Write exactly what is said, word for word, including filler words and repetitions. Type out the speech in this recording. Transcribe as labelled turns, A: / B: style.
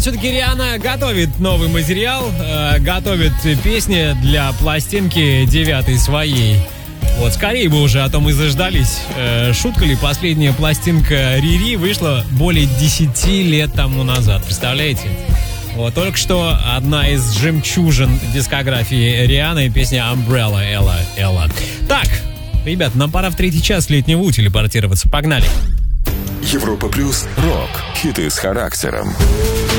A: ребят, все-таки Риhanna готовит новый материал, э, готовит песни для пластинки девятой своей. Вот, скорее бы уже, а то мы заждались. Э, шутка ли, последняя пластинка Рири вышла более десяти лет тому назад, представляете? Вот, только что одна из жемчужин дискографии Риhanны, песня Umbrella, Элла, Элла. Так, ребят, нам пора в третий час летнего У телепортироваться. Погнали.
B: Европа плюс рок. Хиты с характером.